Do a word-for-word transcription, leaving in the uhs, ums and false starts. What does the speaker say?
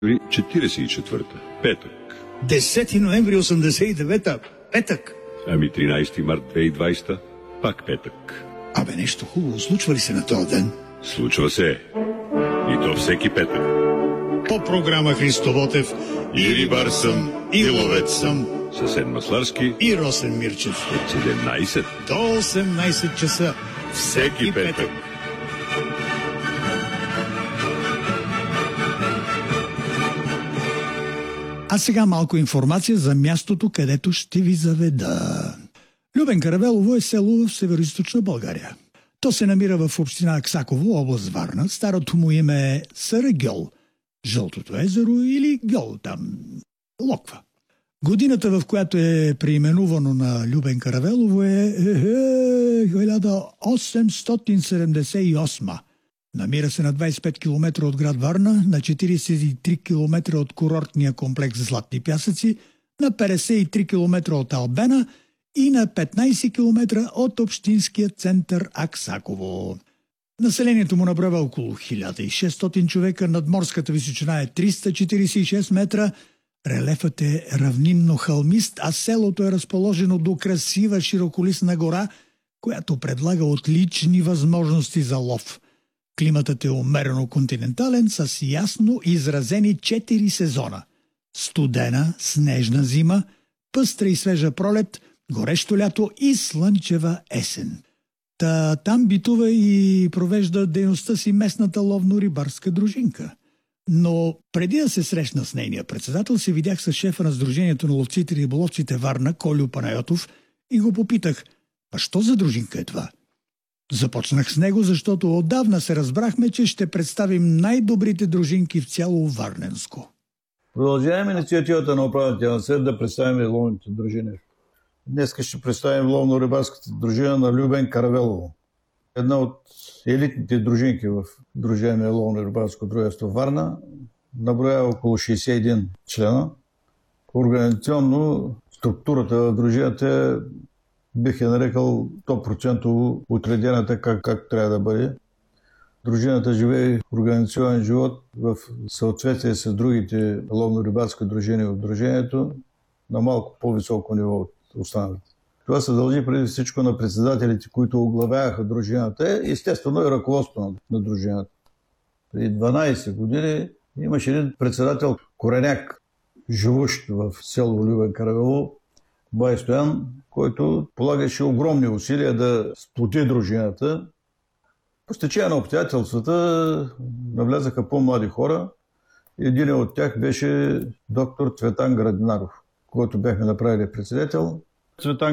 четиридесет и четвърта. Петък. десети ноември осемдесет и девета. Петък. Ами тринадесети март две хиляди и двадесета. Пак петък. Абе, нещо хубаво случва ли се на този ден? Случва се. И то всеки петък. По програма Христо Ботев И рибар съм, и ловец съм. Съсед Масларски. И Росен Мирчев. От седемнадесет До осемнадесет часа. всеки петък. А сега малко информация за мястото, където ще ви заведа. Любен Каравелово е село в североизточна България. То се намира в община Аксаково, област Варна. Старото му име е Сарагьол, Жълтото езеро или Гьол там, Локва. Годината, в която е преименувано на Любен Каравелово е хиляда осемстотин седемдесет и осма. Намира се на двадесет и пет километра от град Варна, на четиридесет и три километра от курортния комплекс Златни пясъци, на петдесет и три километра от Албена и на петнадесет километра от общинския център Аксаково. Населението му наброява около хиляда и шестстотин човека, надморската височина е триста четиридесет и шест метра, релефът е равнинно хълмист, а селото е разположено до красива широколисна гора, която предлага отлични възможности за лов. Климатът е умерено континентален с ясно изразени четири сезона – студена, снежна зима, пъстра и свежа пролет, горещо лято и слънчева есен. Та там битува и провежда дейността си местната ловно-рибарска дружинка. Но преди да се срещна с нейния председател, се видях с шефа на Сдружението на ловците и риболовците Варна, Колю Панайотов, и го попитах: а що за дружинка е това? Започнах с него, защото отдавна се разбрахме, че ще представим най-добрите дружинки в цяло Варненско. Продължаваме инициативата на управителния съвет да представим ловните дружини. Днес ще представим ловно-рибарската дружина на Любен Каравелово. Една от елитните дружинки в Дружение ловно-рибарско дружество Варна, наброява около шейсет и един члена. Организационно структурата в дружината бих я нарекал сто процента отредена така, как трябва да бъде. Дружината живее организационен живот в съответствие с другите ловно-рибарски дружини в дружението на малко по-високо ниво от останалите. Това се дължи преди всичко на председателите, които оглавяваха дружината, естествено и ръководството на дружината. Преди дванадесет години имаше един председател Кореняк, живущ в село Любен Каравелово, Бай Стоян, който полагаше огромни усилия да сплоти дружината. По стечение на обстоятелствата навлязаха по-млади хора. Един от тях беше доктор Цветан Градинаров, който бяхме направили председател. Цветан